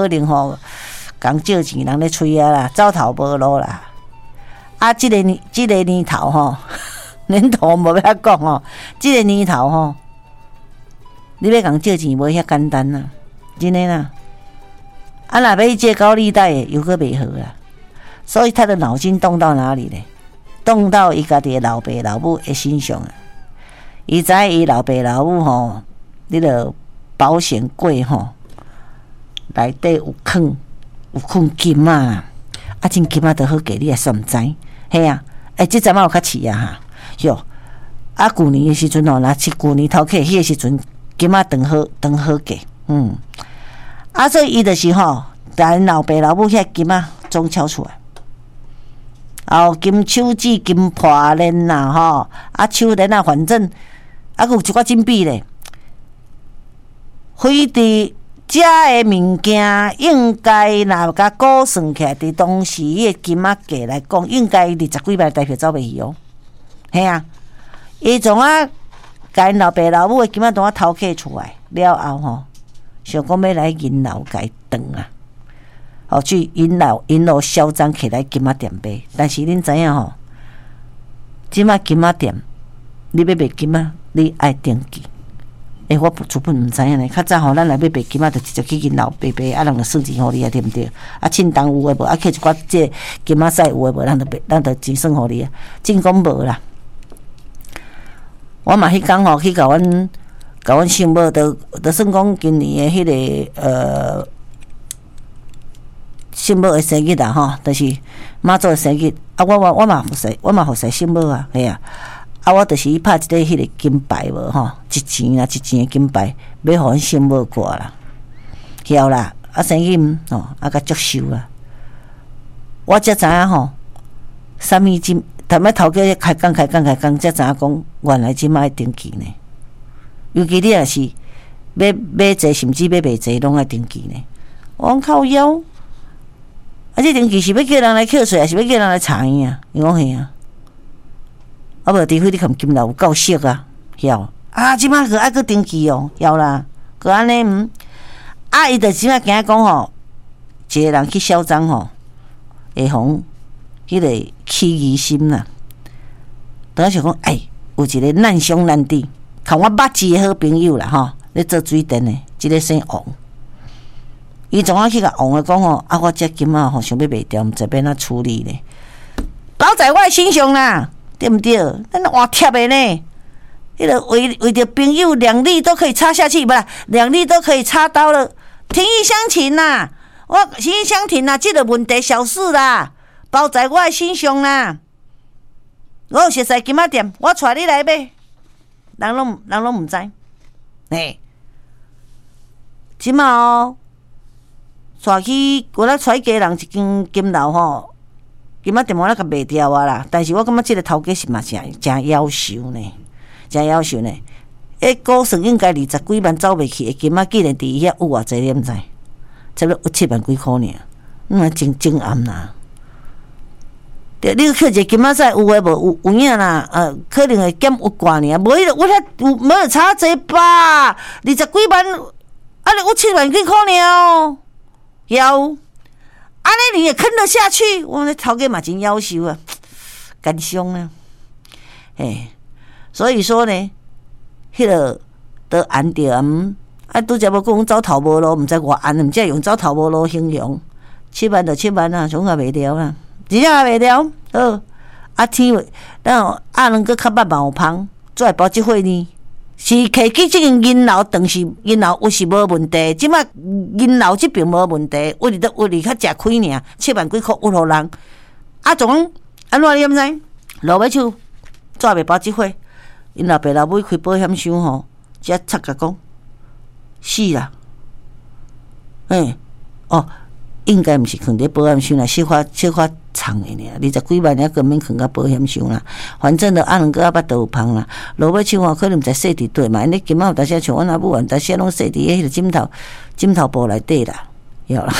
可能吼讲借钱人咧催啊啦，走投无路啦。啊，即个年头吼，年头无要讲吼，即个年头吼，你要讲借钱无遐简单呐，真诶啦。啊，若要借高利贷又搁袂好啦，所以他的脑筋动到哪里咧？动到伊家己的老爸老母的身上啊！伊知伊老爸老母吼，你个保险柜吼内底有藏金啊，啊，真金啊，都好价，你也算毋知，嘿啊！即阵仔有较饲啊哈，哟！啊，旧年的时阵吼，若是旧年头客迄个时阵，金啊长好价，啊，所以伊就是吼，但老爸老母遐金啊总敲出来。后金手指、金破链啦，吼，啊手链啊，反正啊，有一寡金币咧。非伫遮的物件，应该若甲估算起来，伫当时迄个金仔价来讲，应该20几万代票走袂去哦。嘿啊，伊从啊，甲因老爸老母的金仔当啊偷客出来了后吼，想讲要来银楼甲伊断啊。去引路嚣张起来金仔店卖，但是恁知影吼，即摆金仔店，你要卖金仔，你爱登记。我主本毋知影咧，较早吼，咱来要卖金仔，就直接去引路卖，啊，人就算钱互你啊，对毋对？啊，凊当有诶无，啊，去一寡即金仔赛有诶无，咱就钱算互你啊。真讲无啦，我嘛迄工吼去甲阮媳妇，就算讲今年诶迄个媳妇的生日啦吼，就是妈祖的生日，啊，我嘛服侍媳妇啊，嘿啊，啊，我就是拍一个迄个金牌无吼，一钱的金牌，要互阮媳妇挂啦，晓啦，啊，生日哦，啊，甲接收啦，我才知影吼，啥物金，头尾头家开讲，才知影讲，原来即摆登记呢，尤其你若是要坐，甚至要卖坐，拢爱登记呢，我讲靠腰。啊！这登记是要叫人来扣税，还是要叫人来查伊啊？伊讲嘿啊，啊无除非你看金楼有够俗啊，晓啊！即摆个爱去登记哦，晓啦，个安尼啊！伊就即摆惊讲吼，一个人去嚣张吼，会互迄个起疑心啦。当时讲，有一个难兄难弟，看我捌字的好朋友啦吼，咧做水电的，一个姓王。伊总啊去甲王个讲吼，啊，我这金仔吼想要卖掉，毋知要怎处理咧？包在我身上啦，对毋对？咱换贴的呢？迄个为着朋友两利都可以插下去，不啦？两利都可以插刀了，情义相挺啦。我情义相挺啦，这个问题小事啦，包在我身上啦。我有熟悉金仔店，我带你来买，人拢毋知。即马哦。带去，我来带家人一间金楼吼，金仔店我来甲卖掉啊啦。但是我感觉这个头家是嘛真夭寿呢，真夭寿呢。估算应该20几万走袂去的金仔，既然伫伊遐有偌济，你毋知？差不多有7万几箍尔，真暗啦。对，你去一个金仔仔有诶无？有影啦，可能会减有寡尔，无迄个我遐有没差济吧？20几万，啊，你有7万几箍尔。要安尼你也坑得下去？我那头家嘛真夭寿啊，感伤啊！所以说呢，迄个都安着啊，拄则无讲走投无路，毋知偌安，毋知用走投无路形容。7万就7万啊，总也袂了啦，真正也袂了。好，啊天话，咱阿能搁较捌嘛有芳，做保即会呢？是摕去即间银楼，但是银楼有是无问题，即摆银楼即边无问题，为了较食亏尔，7万几箍有互人，啊，总安怎你毋知？落尾手做袂保即会，因老爸老母开保险箱吼，才插甲讲，死啦，应该毋是囥伫保险箱啦，小可藏的尔，20几万还根本囥到保险箱啦。反正就阿两个阿捌都有芳啦。落尾手可能毋知洗伫底嘛，因咧今仔有当时像阮阿母，有当时拢洗伫迄个枕头布内底啦，晓啦。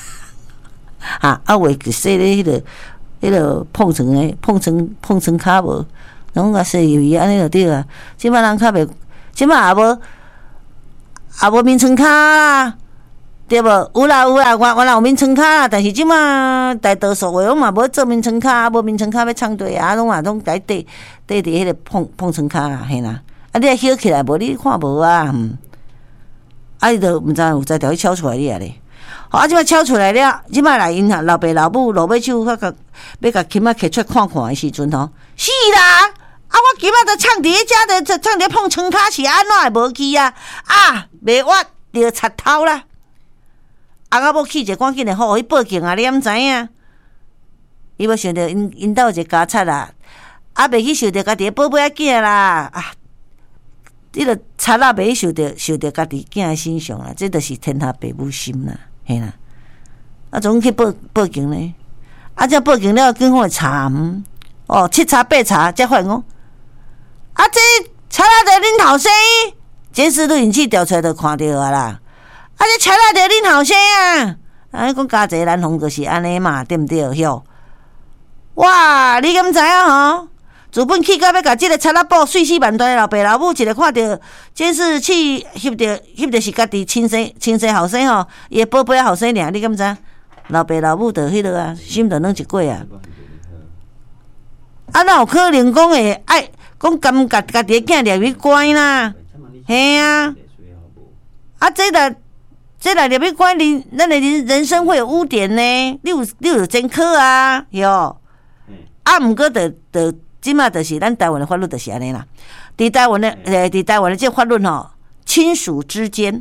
话就洗咧迄个碰床骹无，拢甲洗入去安尼就对啊。即摆人较袂，即摆也无眠床骹啦。 对无？有啦，原来有眠床卡啦，但是即马大多数话，我嘛无做眠床卡，无眠床卡要创对啊，拢该缀伫迄个碰床卡啦，嘿啦。啊，你晓起来无？你看无啊？啊，伊就毋知有才调去敲出来咧。好，啊，即摆敲出来了，即摆来因老爸老母落尾手，要甲琴仔摕出来看看的时阵吼，是啦。啊，我今仔都唱伫遮，就唱伫碰床卡是安怎会无去啊？啊，袂活着插头啦！啊，我要去者赶紧的，好，伊报警啊！你毋知影？伊要想着因兜一个家贼啦，啊，袂去想着家己的宝贝仔囝啦，啊，你著贼仔袂去想着家己囝的身上啦，这著是天下父母心啦，嘿啦。啊，总去报警呢？啊，这报警了，警方会查哦，7查8查，才发现讲。啊！这车仔在恁后生，监视录影器调出来就看到啊啦！啊！这车仔在恁后生啊！啊！讲加济南风就是安尼嘛，对毋对？哟！哇！你敢知影吼？资本去到要甲即个车仔报碎尸万段的老爸老母，一个看到监视器翕着是家己亲生后生吼，伊个宝贝后生尔，你敢知？老爸老母着迄落啊，心着软一过啊！啊，哪有可能讲会爱？讲甘家己的囝入去关啦，嘿啊！啊，这来入去关，咱的人生会有污点呢。你有前科啊，哟！啊，毋过即马就是咱台湾的法律就是安尼啦。伫台湾的这法律吼，亲属之间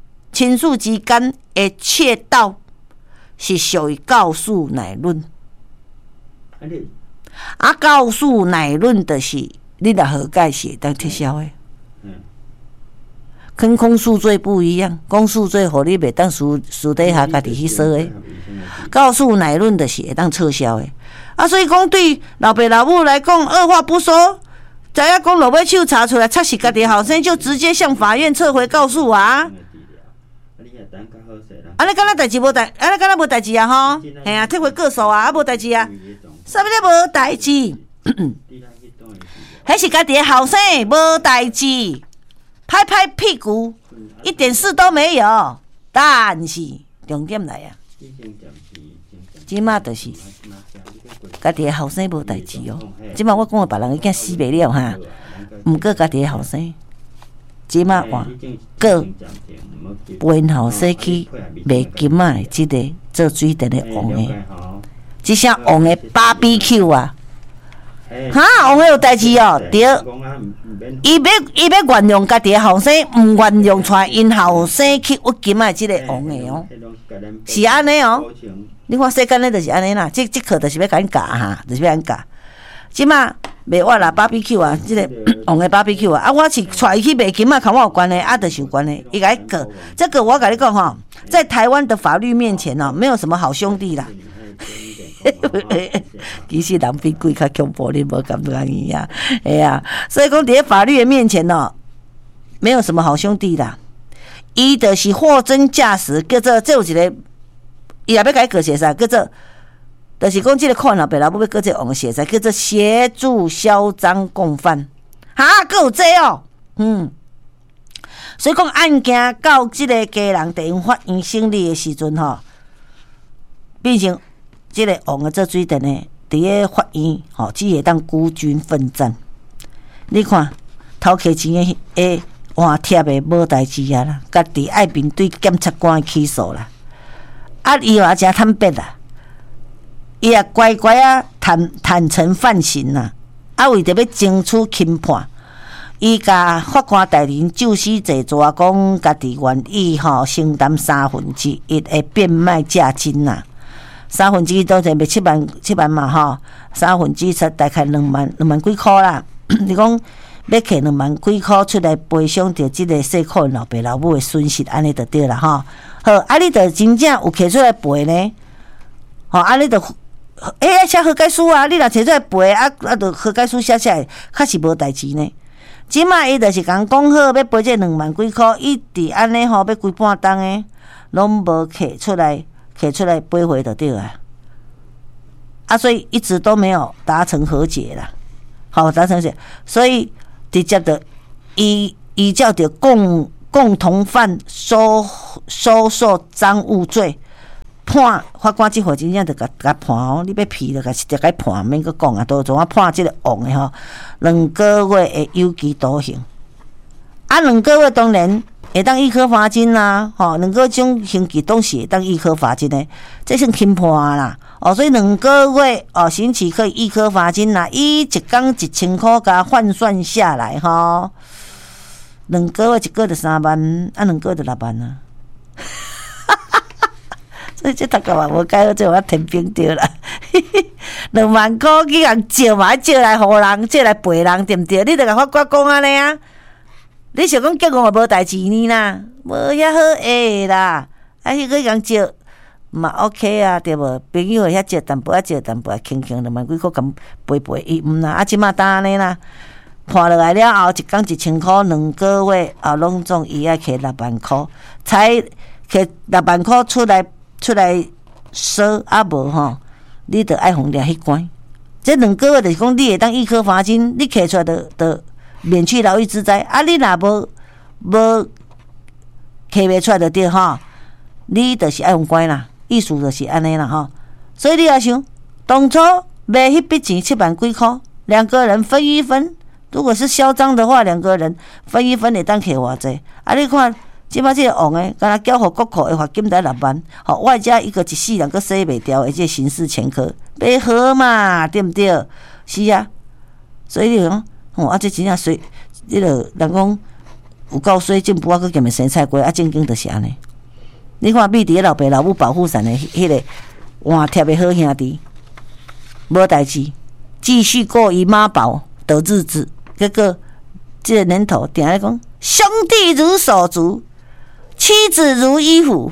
的窃盗是属于告诉乃论。啊，告诉乃论就是你若和解是会当撤销的。跟公诉罪不一样，公诉罪互你袂当私底下家己去说的，告诉乃论就是会当撤销的。啊，所以讲对老爸老母来讲，二话不说，知影讲落尾手查出来，测是家己后生，就直接向法院撤回告诉啊。安尼敢若代志无代，安尼敢若无代志啊吼，嘿啊，撤回告诉啊，无代志啊，啥物咧无代志？迄是家己的后生，无代志，拍拍屁股，一点事都没有。但是重点来啊，即马就是家己的后生无代志哦。即马我讲的别人已经死袂了哈，毋过家己的后生，即马换个陪后生去卖金仔的即个做水电的王的，即声王的 BBQ 啊！哈，王的有代志哦，对，伊要原谅家己的后生，毋原谅带因后生去挖金仔即个王的哦，是安尼哦。你看世间咧就是安尼啦，即课就是要甲因教哈，就是要甲因教。即马卖我啦 BBQ 啊，即个王的 BBQ 啊，啊我是带伊去卖金仔，甲我有关系，啊就是有关系，伊甲伊告。这个我甲你讲吼，在台湾的法律面前哦，没有什么好兄弟啦。其实人比鬼较恐怖，你无感觉伊啊？哎呀，所以讲伫法律的面前哦，没有什么好兄弟啦。伊就是货真价实，叫做这有一个，伊也要甲伊告写啥？叫做，就是讲这个款老爸老母要告这王写啥？叫做协助销赃共犯。哈，佫有这哦，所以讲案件到这个家人地方法院审理的时阵吼，变成。即个王的做水电的，伫个法院吼，只会当孤军奋战。你看，偷摕钱的换贴的无代志啊啦，家己爱面对检察官的起诉啦。啊，伊也真坦白啦，伊也乖乖啊坦诚犯行啦。啊，为着要争取轻判，伊甲法官大人就此坐抓，讲家己愿意吼承担1/3的变卖价金啦。1/3当然卖7万嘛吼，1/3大概2万几箍啦。你讲要摕2万几箍出来赔偿着即个细苦老爸老母的损失，安尼就对啦吼。好，啊你着真正有摕出来赔呢？吼，啊你着写和解书啊，你若摕出来赔啊，着和解书写起来，确实无代志呢。即马伊就是讲好要赔这2万几箍，一直安尼吼要规半冬的，拢无摕出来赔回就对啊。啊，所以一直都没有达成和解啦。好，达成和解，所以直接的依照着共共同犯收受赃物罪，判法官即回真正就甲判哦，你要批就甲判，免阁讲啊，都总啊判即个王的吼，2个月的有期徒刑。啊，2个月当然会当易科罚金啦，吼，2个种刑期都是会当易科罚金的，这算轻判啦。哦，所以2个月哦，刑期可以易科罚金啦，以一工1000块甲换算下来吼，2个月1个就3万，啊，2个月就6万啊。所以这大家嘛无解，这我天兵掉啦，2万块去人借嘛，借来互人，借来赔人，对不对？你著甲法官讲安尼啊。你想讲结婚也无代志呢啦，无遐好诶啦，啊，迄个人借嘛 OK 啊，对无？朋友遐借淡薄仔借淡薄仔，轻轻2万几块咁赔，伊毋啦，啊，即马当安尼啦，判落来了后，一工1000块，2个月啊，拢总伊爱摕6万块，才摕6万块出来收，啊无吼，你著爱互掠迄关。这2个月就是讲，你会当易科罚金，你摕出来的免去牢狱之灾啊！你若无摕袂出来就对吼，你就是爱用关啦，意思就是安尼啦吼。所以你要想，当初卖迄笔钱7万几块，2个人分一分。如果是嚣张的话，2个人分一分会当摕偌济？啊，你看，即摆这个王诶，敢若缴互国库的罚金才6万，好，外加一个一世人佫洗袂掉的这刑事前科，袂好嘛，对不对？是啊，所以你讲。啊，这真正水，你著人讲有够水，进步啊，佫兼咪生菜瓜啊，正经就是安尼。你看，比伫老爸老母保护伞的迄个换贴的好兄弟，无代志，继续过以妈宝的日子。结果这个年头，定咧讲兄弟如手足，妻子如衣服。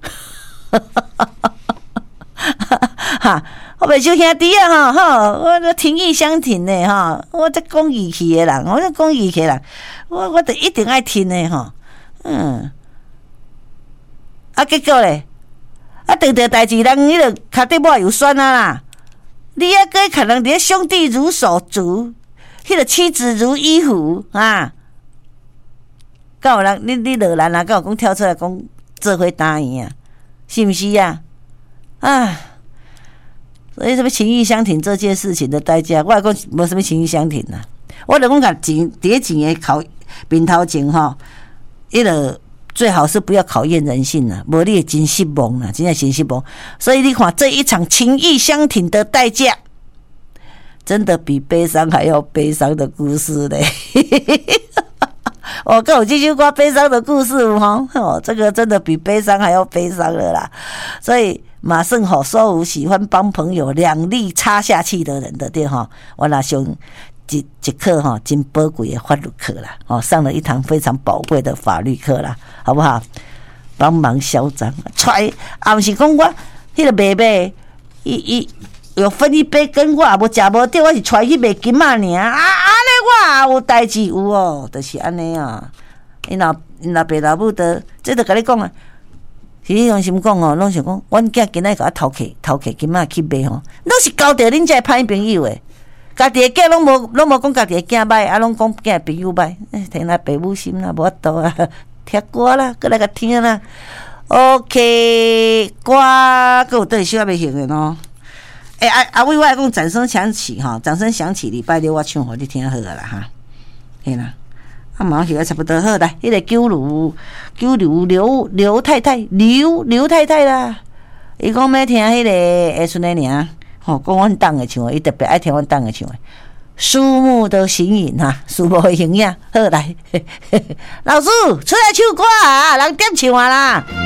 哈。我袂少兄弟啊，吼，我情义相挺的吼，我这讲义气的人，我这讲义气的人，我得一定爱听的吼，啊，结果咧，啊，遇到代志人，你著脚底抹油酸啊啦，你还搁可能连兄弟如手足，迄个妻子如衣服啊，敢有人你落难啊，敢有讲跳出来讲做伙答应啊，是毋是啊？啊！所以什么情义相挺这件事情的代价，我来讲无什么情义相挺啦。我就讲甲钱伫咧钱的考面头前吼，迄个最好是不要考验人性啦，无你会真失望啦，真正真失望。所以你看这一场情义相挺的代价，真的比悲伤还要悲伤的故事嘞。我跟我继续挂悲伤的故事哦，这个真的比悲伤还要悲伤了啦。所以马胜吼所有喜欢帮朋友两肋插下去的人的对哈，我拿上一课哈，真宝贵的法律课啦，哦，上了一堂非常宝贵的法律课啦，好不好？帮忙嚣张，揣啊，不是讲我迄个妹妹，伊有分一杯羹，我也无食无着，我是揣去卖金仔尔啊，安尼我有代志有哦，就是安尼啊。因老爸老母的，这就甲你讲啊。是你用心讲哦，拢想讲，阮囝今仔甲我偷客金仔去卖吼，拢是交着恁遮歹朋友诶。家己诶囝拢无讲家己诶囝歹，啊，拢讲囝诶朋友歹，听咱爸母心啦，无法度啊，听歌啦，过来甲听啦。OK， 歌佫有倒小未行诶喏。阿伟，我来讲掌声响起哈，掌声响起，礼拜六我唱互你听好啦哈，嘿啦。啊，马上差不多好来，迄个九如刘太太啦，伊讲要听迄个会顺的尔，吼，讲阮党的唱，伊特别爱听阮党的唱，树木的形影哈，树木的形影，好来，老师出来唱歌啊，人点唱啊啦。